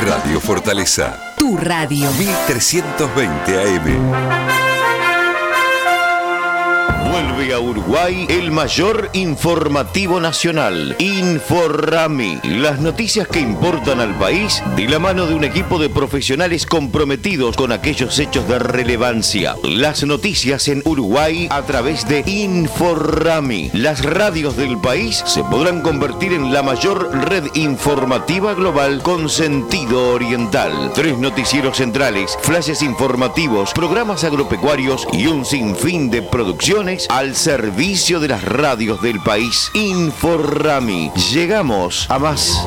Radio Fortaleza. Tu radio. 1320 AM. Vuelve a Uruguay el mayor informativo nacional, Inforrami. Las noticias que importan al país de la mano de un equipo de profesionales comprometidos con aquellos hechos de relevancia. Las noticias en Uruguay a través de Inforrami. Las radios del país se podrán convertir en la mayor red informativa global con sentido oriental. 3 noticieros centrales, flashes informativos, programas agropecuarios y un sinfín de producciones al servicio de las radios del país. Inforrami. Llegamos a más.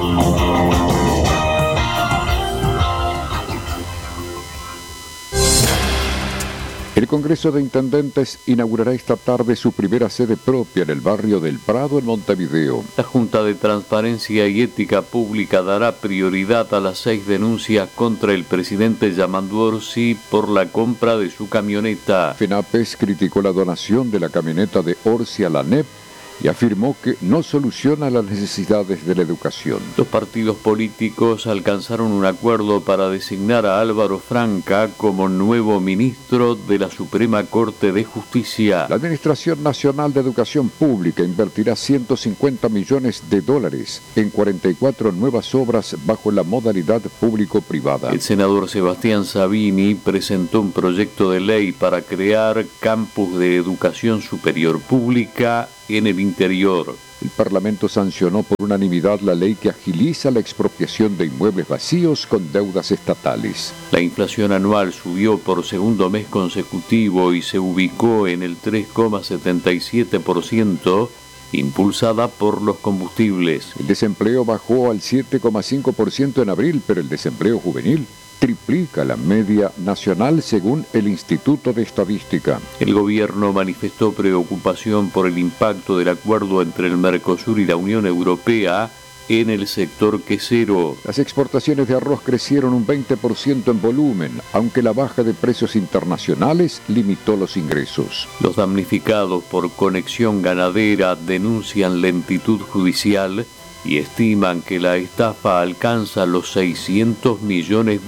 El Congreso de Intendentes inaugurará esta tarde su primera sede propia en el barrio del Prado, en Montevideo. La Junta de Transparencia y Ética Pública dará prioridad a las 6 denuncias contra el presidente Yamandu Orsi por la compra de su camioneta. FENAPES criticó la donación de la camioneta de Orsi a la ANEP y afirmó que no soluciona las necesidades de la educación. Los partidos políticos alcanzaron un acuerdo para designar a Álvaro Franca como nuevo ministro de la Suprema Corte de Justicia. La Administración Nacional de Educación Pública invertirá $150 millones en 44 nuevas obras bajo la modalidad público-privada. El senador Sebastián Sabini presentó un proyecto de ley para crear campus de educación superior pública en el interior. El Parlamento sancionó por unanimidad la ley que agiliza la expropiación de inmuebles vacíos con deudas estatales. La inflación anual subió por segundo mes consecutivo y se ubicó en el 3,77%, impulsada por los combustibles. El desempleo bajó al 7,5% en abril, pero el desempleo juvenil triplica la media nacional según el Instituto de Estadística. El gobierno manifestó preocupación por el impacto del acuerdo entre el Mercosur y la Unión Europea en el sector quesero. Las exportaciones de arroz crecieron un 20% en volumen, aunque la baja de precios internacionales limitó los ingresos. Los damnificados por Conexión Ganadera denuncian lentitud judicial y estiman que la estafa alcanza los $600 millones.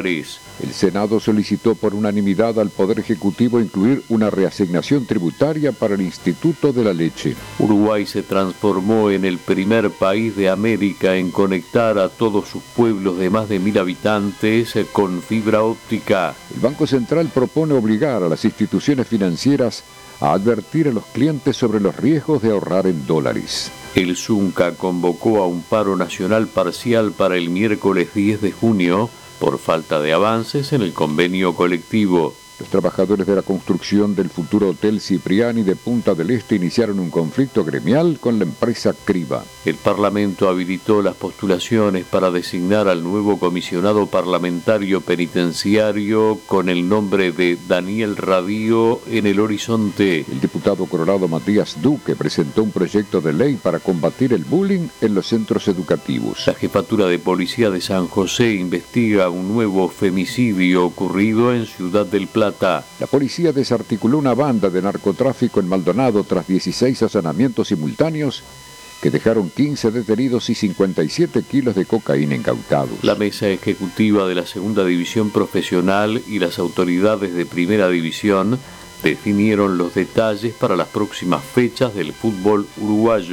El Senado solicitó por unanimidad al Poder Ejecutivo incluir una reasignación tributaria para el Instituto de la Leche. Uruguay se transformó en el primer país de América en conectar a todos sus pueblos de más de 1.000 habitantes con fibra óptica. El Banco Central propone obligar a las instituciones financieras a advertir a los clientes sobre los riesgos de ahorrar en dólares. El Zunca convocó a un paro nacional parcial para el miércoles 10 de junio por falta de avances en el convenio colectivo. Los trabajadores de la construcción del futuro Hotel Cipriani de Punta del Este iniciaron un conflicto gremial con la empresa Criba. El Parlamento habilitó las postulaciones para designar al nuevo comisionado parlamentario penitenciario con el nombre de Daniel Radío en el horizonte. El diputado colorado Matías Duque presentó un proyecto de ley para combatir el bullying en los centros educativos. La Jefatura de Policía de San José investiga un nuevo femicidio ocurrido en Ciudad del Plata. La policía desarticuló una banda de narcotráfico en Maldonado tras 16 allanamientos simultáneos que dejaron 15 detenidos y 57 kilos de cocaína incautados. La mesa ejecutiva de la Segunda División Profesional y las autoridades de Primera División definieron los detalles para las próximas fechas del fútbol uruguayo.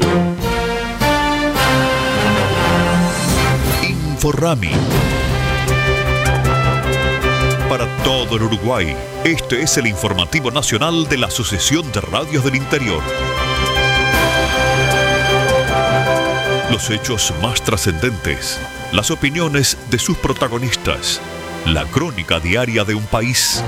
Inforrami. Para todo el Uruguay, este es el informativo nacional de la Asociación de Radios del Interior. Los hechos más trascendentes, las opiniones de sus protagonistas, la crónica diaria de un país.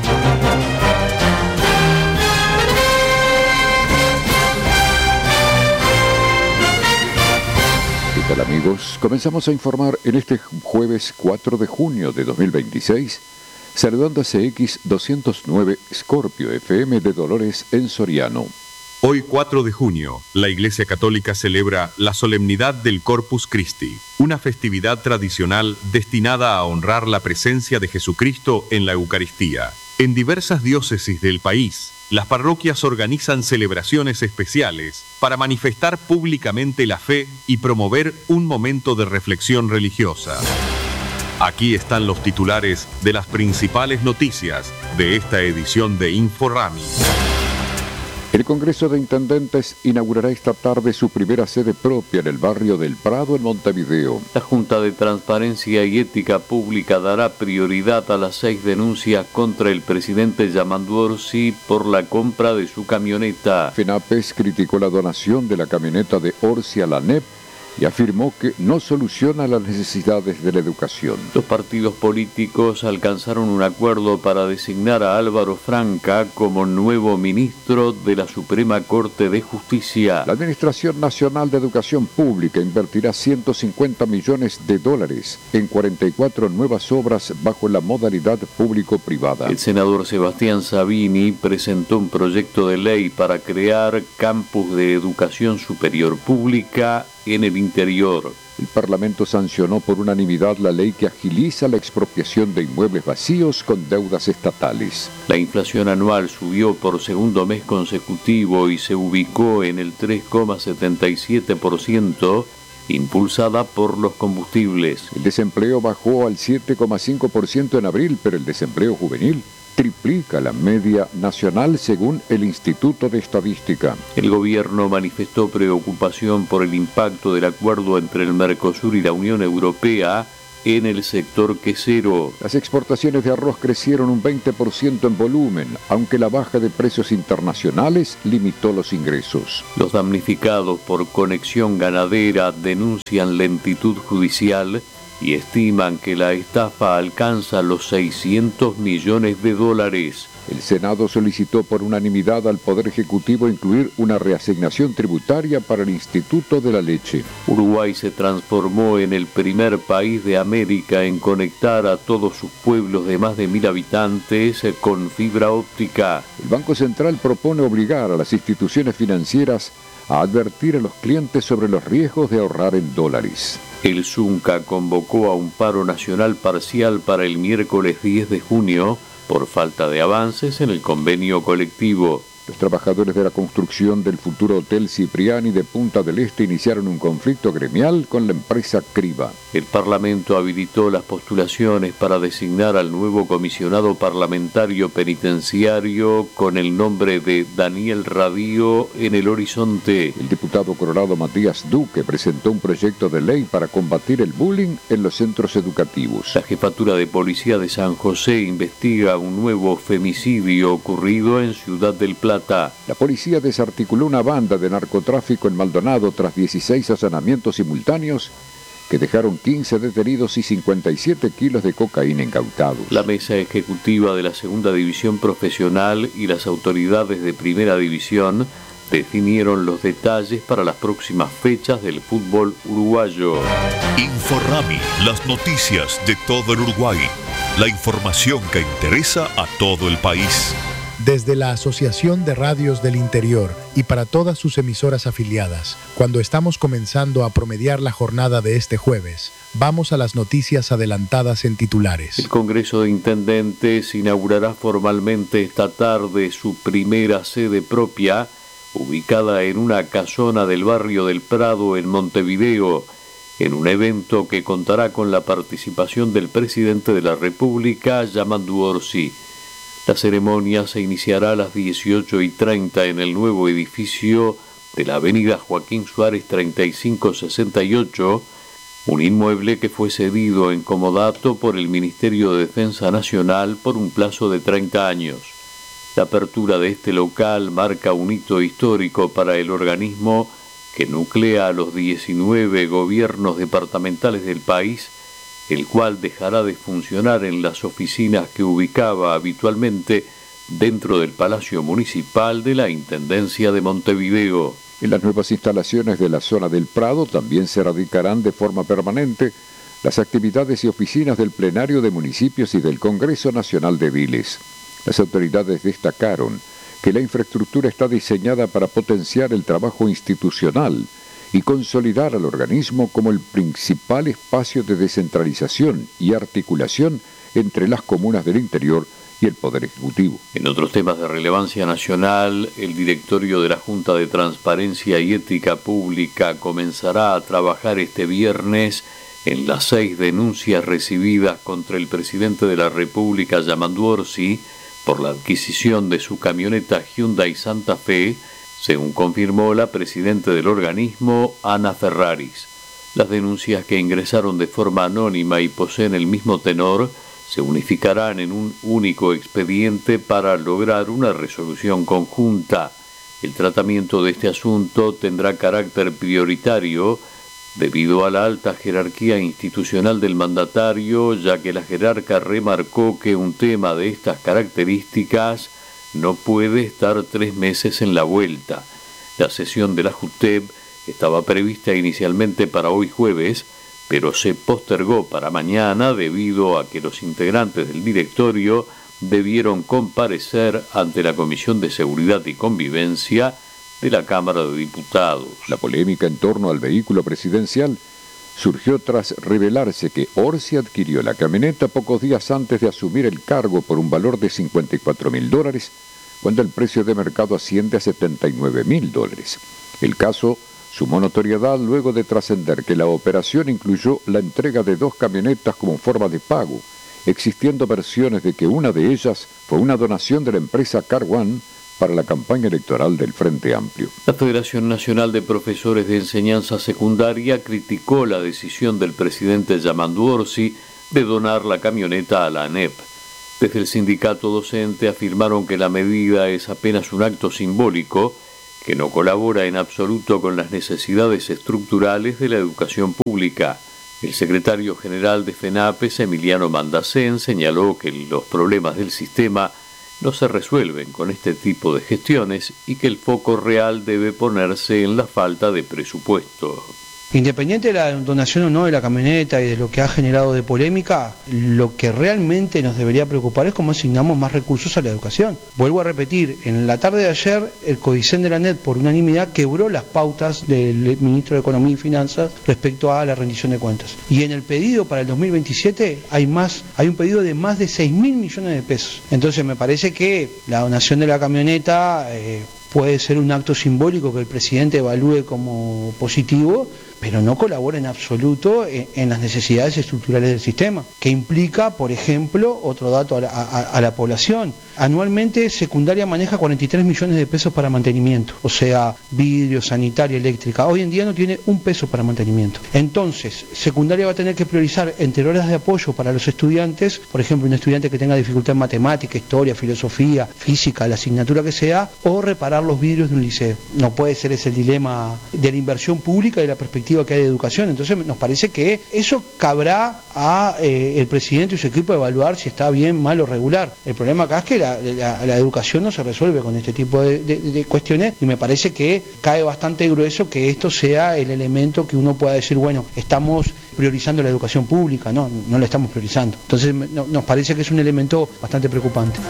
¿Qué tal, amigos? Comenzamos a informar en este jueves 4 de junio de 2026, saludando a CX 209 Scorpio FM de Dolores en Soriano. Hoy 4 de junio, la Iglesia Católica celebra la solemnidad del Corpus Christi, una festividad tradicional destinada a honrar la presencia de Jesucristo en la Eucaristía. En diversas diócesis del país, las parroquias organizan celebraciones especiales para manifestar públicamente la fe y promover un momento de reflexión religiosa. Aquí están los titulares de las principales noticias de esta edición de InfoRami. El Congreso de Intendentes inaugurará esta tarde su primera sede propia en el barrio del Prado, en Montevideo. La Junta de Transparencia y Ética Pública dará prioridad a las 6 denuncias contra el presidente Yamandu Orsi por la compra de su camioneta. FENAPES criticó la donación de la camioneta de Orsi a la ANEP y afirmó que no soluciona las necesidades de la educación. Los partidos políticos alcanzaron un acuerdo para designar a Álvaro Franca como nuevo ministro de la Suprema Corte de Justicia. La Administración Nacional de Educación Pública invertirá $150 millones en 44 nuevas obras bajo la modalidad público-privada. El senador Sebastián Sabini presentó un proyecto de ley para crear campus de educación superior pública en el interior. El Parlamento sancionó por unanimidad la ley que agiliza la expropiación de inmuebles vacíos con deudas estatales. La inflación anual subió por segundo mes consecutivo y se ubicó en el 3,77%, impulsada por los combustibles. El desempleo bajó al 7,5% en abril, pero el desempleo juvenil triplica la media nacional según el Instituto de Estadística. El gobierno manifestó preocupación por el impacto del acuerdo entre el Mercosur y la Unión Europea en el sector quesero. Las exportaciones de arroz crecieron un 20% en volumen, aunque la baja de precios internacionales limitó los ingresos. Los damnificados por Conexión Ganadera denuncian lentitud judicial y estiman que la estafa alcanza los $600 millones. El Senado solicitó por unanimidad al Poder Ejecutivo incluir una reasignación tributaria para el Instituto de la Leche. Uruguay se transformó en el primer país de América en conectar a todos sus pueblos de más de 1.000 habitantes con fibra óptica. El Banco Central propone obligar a las instituciones financieras a advertir a los clientes sobre los riesgos de ahorrar en dólares. El Zunca convocó a un paro nacional parcial para el miércoles 10 de junio por falta de avances en el convenio colectivo. Los trabajadores de la construcción del futuro Hotel Cipriani de Punta del Este iniciaron un conflicto gremial con la empresa Criba. El Parlamento habilitó las postulaciones para designar al nuevo comisionado parlamentario penitenciario con el nombre de Daniel Radío en el horizonte. El diputado colorado Matías Duque presentó un proyecto de ley para combatir el bullying en los centros educativos. La Jefatura de Policía de San José investiga un nuevo femicidio ocurrido en Ciudad del Plata. La policía desarticuló una banda de narcotráfico en Maldonado tras 16 allanamientos simultáneos que dejaron 15 detenidos y 57 kilos de cocaína incautados. La mesa ejecutiva de la Segunda División Profesional y las autoridades de Primera División definieron los detalles para las próximas fechas del fútbol uruguayo. InfoRami, las noticias de todo el Uruguay. La información que interesa a todo el país. Desde la Asociación de Radios del Interior y para todas sus emisoras afiliadas, cuando estamos comenzando a promediar la jornada de este jueves, vamos a las noticias adelantadas en titulares. El Congreso de Intendentes inaugurará formalmente esta tarde su primera sede propia, ubicada en una casona del barrio del Prado en Montevideo, en un evento que contará con la participación del presidente de la República, Yamandu Orsi. La ceremonia se iniciará a las 18:30 en el nuevo edificio de la avenida Joaquín Suárez 3568, un inmueble que fue cedido en comodato por el Ministerio de Defensa Nacional por un plazo de 30 años. La apertura de este local marca un hito histórico para el organismo que nuclea a los 19 gobiernos departamentales del país, el cual dejará de funcionar en las oficinas que ubicaba habitualmente dentro del Palacio Municipal de la Intendencia de Montevideo. En las nuevas instalaciones de la zona del Prado también se radicarán de forma permanente las actividades y oficinas del Plenario de Municipios y del Congreso Nacional de Ediles. Las autoridades destacaron que la infraestructura está diseñada para potenciar el trabajo institucional y consolidar al organismo como el principal espacio de descentralización y articulación entre las comunas del interior y el Poder Ejecutivo. En otros temas de relevancia nacional, el directorio de la Junta de Transparencia y Ética Pública comenzará a trabajar este viernes En las 6 denuncias recibidas contra el presidente de la República, Yamandu Orsi, por la adquisición de su camioneta Hyundai Santa Fe, según confirmó la presidenta del organismo, Ana Ferraris. Las denuncias, que ingresaron de forma anónima y poseen el mismo tenor, se unificarán en un único expediente para lograr una resolución conjunta. El tratamiento de este asunto tendrá carácter prioritario debido a la alta jerarquía institucional del mandatario, ya que la jerarca remarcó que un tema de estas características no puede estar 3 meses en la vuelta. La sesión de la JUTEP estaba prevista inicialmente para hoy jueves, pero se postergó para mañana debido a que los integrantes del directorio debieron comparecer ante la Comisión de Seguridad y Convivencia de la Cámara de Diputados. La polémica en torno al vehículo presidencial surgió tras revelarse que Orsi adquirió la camioneta pocos días antes de asumir el cargo por un valor de $54.000, cuando el precio de mercado asciende a $79.000. El caso sumó notoriedad luego de trascender que la operación incluyó la entrega de 2 camionetas como forma de pago, existiendo versiones de que una de ellas fue una donación de la empresa Car One para la campaña electoral del Frente Amplio. La Federación Nacional de Profesores de Enseñanza Secundaria criticó la decisión del presidente Yamandu Orsi de donar la camioneta a la ANEP. Desde el sindicato docente afirmaron que la medida es apenas un acto simbólico que no colabora en absoluto con las necesidades estructurales de la educación pública. El secretario general de FENAPES, Emiliano Mandacén, señaló que los problemas del sistema no se resuelven con este tipo de gestiones y que el foco real debe ponerse en la falta de presupuesto. Independiente de la donación o no de la camioneta y de lo que ha generado de polémica, lo que realmente nos debería preocupar es cómo asignamos más recursos a la educación. Vuelvo a repetir, en la tarde de ayer el CODICEN de la ANEP por unanimidad quebró las pautas del ministro de Economía y Finanzas respecto a la rendición de cuentas. Y en el pedido para el 2027 hay un pedido de más de 6.000 millones de pesos. Entonces me parece que la donación de la camioneta puede ser un acto simbólico que el presidente evalúe como positivo, pero no colabora en absoluto en las necesidades estructurales del sistema, que implica, por ejemplo, otro dato a la población. Anualmente secundaria maneja 43 millones de pesos para mantenimiento, o sea, vidrio, sanitaria, eléctrica. Hoy en día no tiene un peso para mantenimiento. Entonces, secundaria va a tener que priorizar entre horas de apoyo para los estudiantes, por ejemplo, un estudiante que tenga dificultad en matemática, historia, filosofía, física, la asignatura que sea, o reparar los vidrios de un liceo. No puede ser ese el dilema de la inversión pública y de la perspectiva que hay de educación. Entonces nos parece que eso cabrá a el presidente y su equipo evaluar si está bien, mal o regular. El problema acá es que la educación no se resuelve con este tipo de cuestiones, y me parece que cae bastante grueso que esto sea el elemento que uno pueda decir, bueno, estamos priorizando la educación pública. No la estamos priorizando. Entonces nos parece que es un elemento bastante preocupante.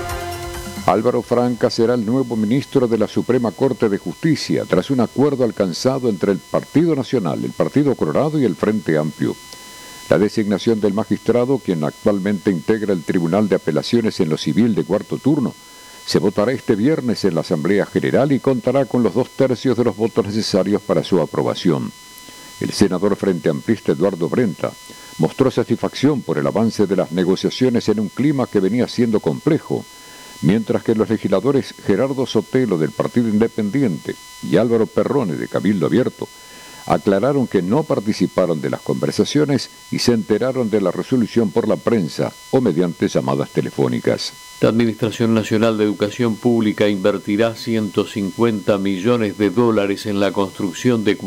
Álvaro Franca será el nuevo ministro de la Suprema Corte de Justicia, tras un acuerdo alcanzado entre el Partido Nacional, el Partido Colorado y el Frente Amplio. La designación del magistrado, quien actualmente integra el Tribunal de Apelaciones en lo civil de cuarto turno, se votará este viernes en la Asamblea General y contará con los 2/3 de los votos necesarios para su aprobación. El senador frente amplista Eduardo Brenta mostró satisfacción por el avance de las negociaciones en un clima que venía siendo complejo, mientras que los legisladores Gerardo Sotelo del Partido Independiente y Álvaro Perrone de Cabildo Abierto aclararon que no participaron de las conversaciones y se enteraron de la resolución por la prensa o mediante llamadas telefónicas. La Administración Nacional de Educación Pública invertirá $150 millones en la construcción de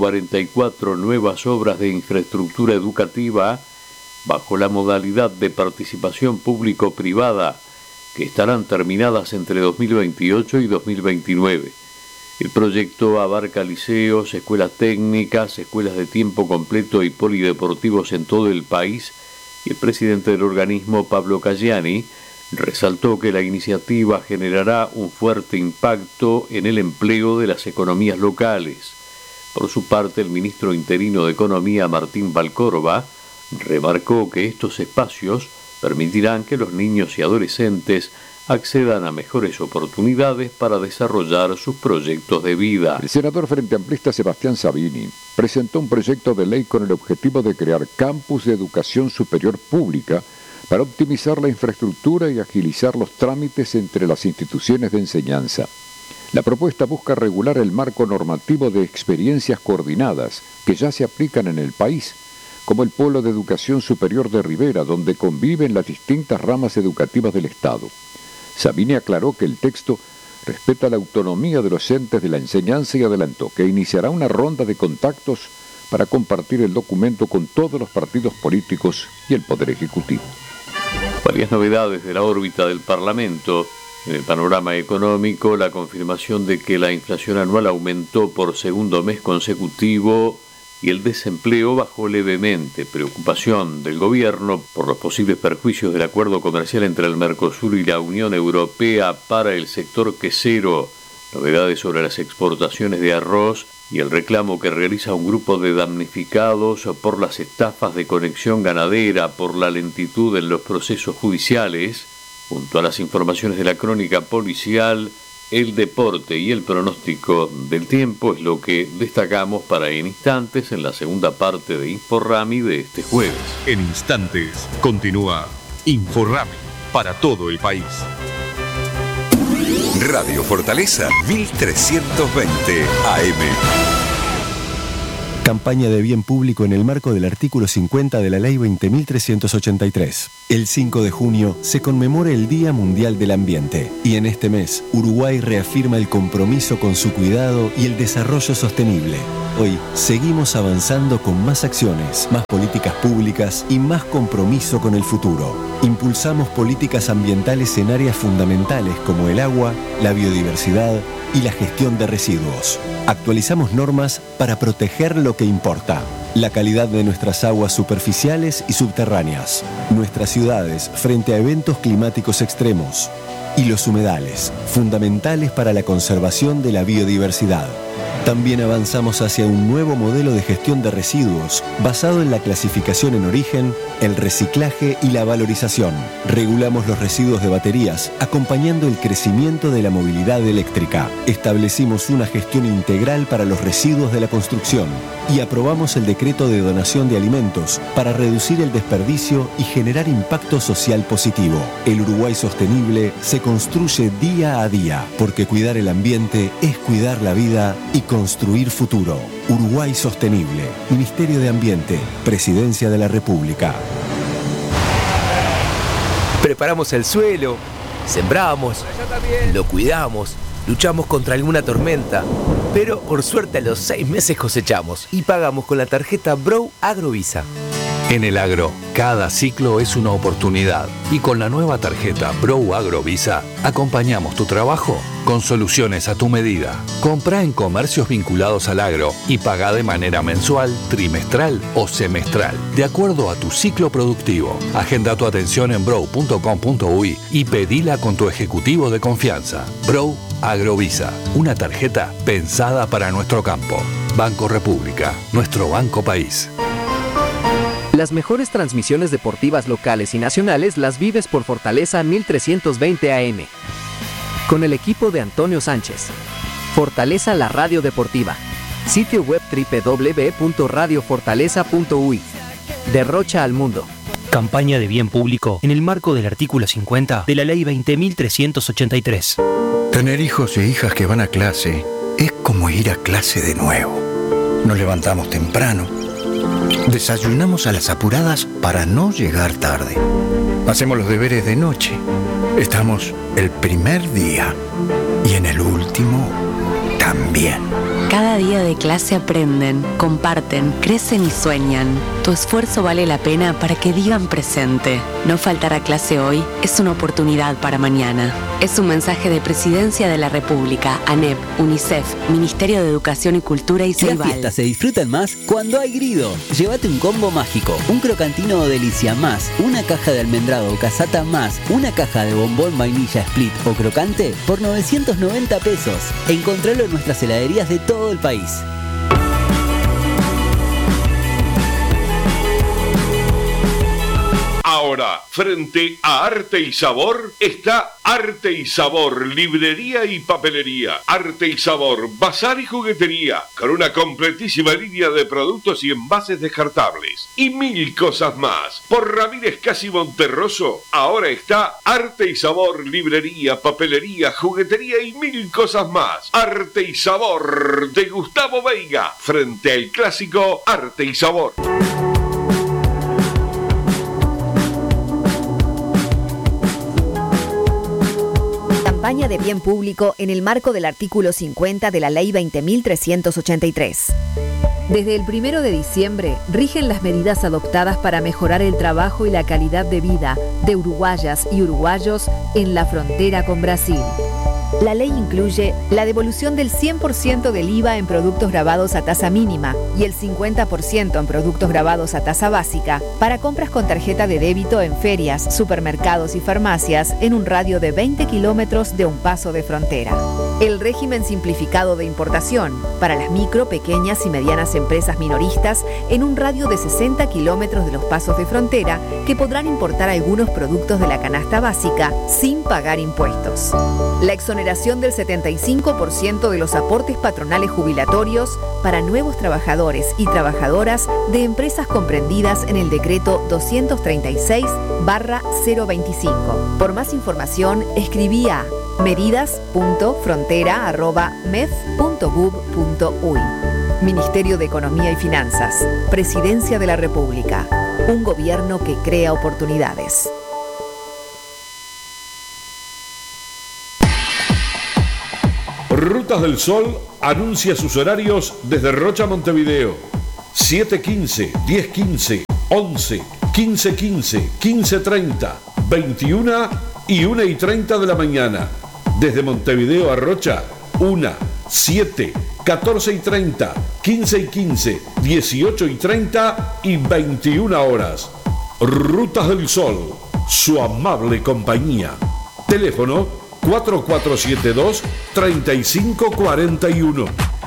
44 nuevas obras de infraestructura educativa bajo la modalidad de participación público-privada, que estarán terminadas entre 2028 y 2029. El proyecto abarca liceos, escuelas técnicas, escuelas de tiempo completo y polideportivos en todo el país, y el presidente del organismo, Pablo Caggiani, resaltó que la iniciativa generará un fuerte impacto en el empleo de las economías locales. Por su parte, el ministro interino de Economía, Martín Valcórba, remarcó que estos espacios permitirán que los niños y adolescentes accedan a mejores oportunidades para desarrollar sus proyectos de vida. El senador frente amplista Sebastián Sabini presentó un proyecto de ley con el objetivo de crear campus de educación superior pública para optimizar la infraestructura y agilizar los trámites entre las instituciones de enseñanza. La propuesta busca regular el marco normativo de experiencias coordinadas que ya se aplican en el país, como el Polo de Educación Superior de Rivera, donde conviven las distintas ramas educativas del Estado. Sabini aclaró que el texto respeta la autonomía de los entes de la enseñanza y adelantó que iniciará una ronda de contactos para compartir el documento con todos los partidos políticos y el Poder Ejecutivo. Varias novedades de la órbita del Parlamento. En el panorama económico, la confirmación de que la inflación anual aumentó por segundo mes consecutivo y el desempleo bajó levemente. Preocupación del gobierno por los posibles perjuicios del acuerdo comercial entre el Mercosur y la Unión Europea para el sector quesero. Novedades sobre las exportaciones de arroz y el reclamo que realiza un grupo de damnificados por las estafas de conexión ganadera, por la lentitud en los procesos judiciales. Junto a las informaciones de la crónica policial, el deporte y el pronóstico del tiempo es lo que destacamos para En Instantes en la segunda parte de InfoRami de este jueves. En instantes continúa InfoRami para todo el país. Radio Fortaleza 1320 AM. Campaña de bien público en el marco del artículo 50 de la Ley 20.383. El 5 de junio se conmemora el Día Mundial del Ambiente y en este mes Uruguay reafirma el compromiso con su cuidado y el desarrollo sostenible. Hoy seguimos avanzando con más acciones, más políticas públicas y más compromiso con el futuro. Impulsamos políticas ambientales en áreas fundamentales como el agua, la biodiversidad y la gestión de residuos. Actualizamos normas para proteger lo que importa: la calidad de nuestras aguas superficiales y subterráneas, nuestras ciudades frente a eventos climáticos extremos y los humedales, fundamentales para la conservación de la biodiversidad. También avanzamos hacia un nuevo modelo de gestión de residuos basado en la clasificación en origen, el reciclaje y la valorización. Regulamos los residuos de baterías, acompañando el crecimiento de la movilidad eléctrica. Establecimos una gestión integral para los residuos de la construcción y aprobamos el decreto de donación de alimentos para reducir el desperdicio y generar impacto social positivo. El Uruguay sostenible se construye día a día, porque cuidar el ambiente es cuidar la vida y construir futuro. Uruguay Sostenible. Ministerio de Ambiente. Presidencia de la República. Preparamos el suelo, sembramos, lo cuidamos, luchamos contra alguna tormenta, pero por suerte a los 6 meses cosechamos y pagamos con la tarjeta Bro Agrovisa. En el agro, cada ciclo es una oportunidad y con la nueva tarjeta Bro Agrovisa acompañamos tu trabajo con soluciones a tu medida. Comprá en comercios vinculados al agro y pagá de manera mensual, trimestral o semestral, de acuerdo a tu ciclo productivo. Agenda tu atención en bro.com.uy y pedila con tu ejecutivo de confianza. Bro Agrovisa, una tarjeta pensada para nuestro campo. Banco República, nuestro banco país. Las mejores transmisiones deportivas locales y nacionales las vives por Fortaleza 1320 AM. Con el equipo de Antonio Sánchez. Fortaleza la radio deportiva. Sitio web www.radiofortaleza.uy. Derrocha al mundo. Campaña de bien público en el marco del artículo 50 de la Ley 20.383. Tener hijos e hijas que van a clase es como ir a clase de nuevo. Nos levantamos temprano. Desayunamos a las apuradas para no llegar tarde. Hacemos los deberes de noche. Estamos el primer día y en el último también. Cada día de clase aprenden, comparten, crecen y sueñan. Tu esfuerzo vale la pena para que digan presente. No faltar a clase hoy es una oportunidad para mañana. Es un mensaje de Presidencia de la República, ANEP, UNICEF, Ministerio de Educación y Cultura y Ceibal. Las fiestas se disfrutan más cuando hay Grido. Llévate un combo mágico, un crocantino o delicia más, una caja de almendrado o casata más, una caja de bombón vainilla split o crocante por 990 pesos. Encontralo en nuestras heladerías de todo el país. Ahora ahora, frente a Arte y Sabor, está Arte y Sabor, librería y papelería. Arte y Sabor, bazar y juguetería, con una completísima línea de productos y envases descartables. Y mil cosas más. Por Ramírez Casi Monterroso, ahora está Arte y Sabor, librería, papelería, juguetería y mil cosas más. Arte y Sabor de Gustavo Veiga, frente al clásico Arte y Sabor. Campaña de bien público en el marco del artículo 50 de la Ley 20.383. Desde el 1 de diciembre rigen las medidas adoptadas para mejorar el trabajo y la calidad de vida de uruguayas y uruguayos en la frontera con Brasil. La ley incluye la devolución del 100% del IVA en productos grabados a tasa mínima y el 50% en productos grabados a tasa básica para compras con tarjeta de débito en ferias, supermercados y farmacias en un radio de 20 kilómetros de un paso de frontera. El régimen simplificado de importación para las micro, pequeñas y medianas empresas minoristas en un radio de 60 kilómetros de los pasos de frontera que podrán importar algunos productos de la canasta básica sin pagar impuestos. La exoneración del 75% de los aportes patronales jubilatorios para nuevos trabajadores y trabajadoras de empresas comprendidas en el decreto 236/025. Por más información, escribí a medidas.frontera@mef.gov.uy. Ministerio de Economía y Finanzas. Presidencia de la República. Un gobierno que crea oportunidades. Rutas del Sol anuncia sus horarios desde Rocha, Montevideo. 7:15, 10:15, 11, 15:15, 15:30, 21 y 1:30 de la mañana. Desde Montevideo a Rocha, 1, 7, 14:30, 15:15, 18:30 y 21 horas. Rutas del Sol, su amable compañía. Teléfono 4472-3541.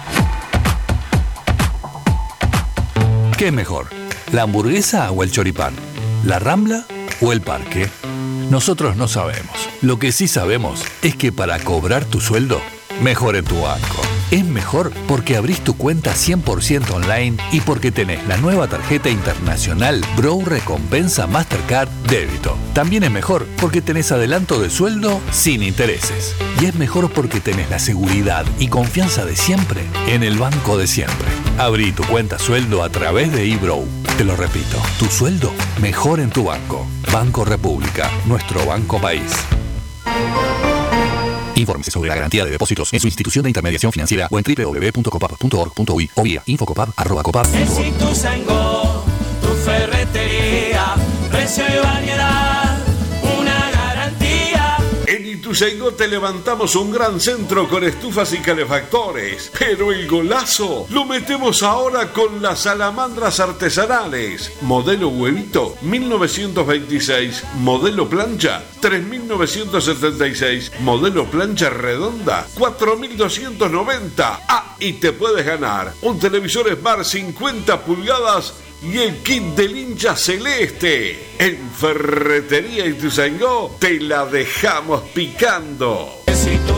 ¿Qué es mejor? ¿La hamburguesa o el choripán? ¿La Rambla o el parque? Nosotros no sabemos. Lo que sí sabemos es que para cobrar tu sueldo, mejor en tu banco. Es mejor porque abrís tu cuenta 100% online y porque tenés la nueva tarjeta internacional Bro Recompensa Mastercard Débito. También es mejor porque tenés adelanto de sueldo sin intereses. Y es mejor porque tenés la seguridad y confianza de siempre en el banco de siempre. Abrí tu cuenta sueldo a través de eBrow. Te lo repito, tu sueldo mejor en tu banco. Banco República, nuestro banco país. Infórmese sobre la garantía de depósitos en su institución de intermediación financiera o en www.copap.org.uy o vía infocopap@copap.org. Es Ituzaingó, tu ferretería, precio y variedad, una garantía. En Ituzaingó te levantamos un gran centro con estufas y calefactores, pero el golazo lo metemos ahora con las salamandras artesanales. Modelo huevito, 1926. Modelo plancha, 3.976. Modelo plancha redonda, 4.290. Ah, y te puedes ganar un televisor Smart 50 pulgadas y el kit del hincha celeste. En Ferretería Ituzaingó te la dejamos picando.